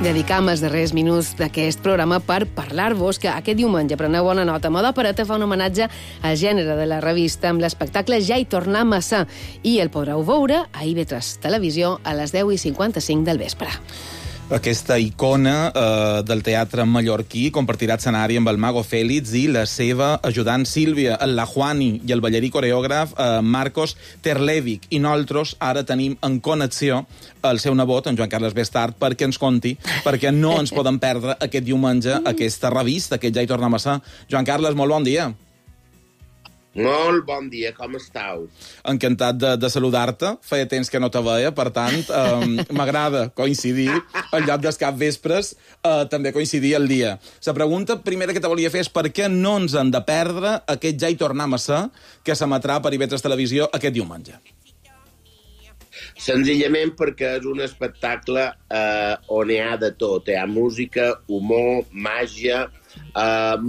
Dedicam els darrers minuts d'aquest programa per parlar-vos que aquest diumenge, preneu bona nota, Moda Opereta fa un homenatge al gènere de la revista amb l'espectacle Ja hi torna massa i el podreu veure a IB3 Televisió a les 10:55 del vespre. Aquesta icona del teatre mallorquí compartirà escenari amb el Mago Félix i la seva ajudant Sílvia, el Lajuani i el ballarí coreògraf Marcos Terlevic. I nosaltres ara tenim en connexió el seu nebot, en Joan Carles Bestart, perquè ens conti, perquè no ens podem perdre aquest diumenge aquesta revista, que Ja hi tornem a ser. Joan Carles, molt bon dia. Molt bon dia, com estàu? Encantat de saludar-te. Feia temps que no te veia, per tant, m'agrada coincidir al lloc dels cap vespres, també coincidir el dia. La pregunta primera que te volia fer és per què no ens hem de perdre aquest Ja hi tornem a ser que s'emetrà per IB3 Televisió aquest diumenge? Senzillament perquè és un espectacle on hi ha de tot. Hi ha música, humor, màgia,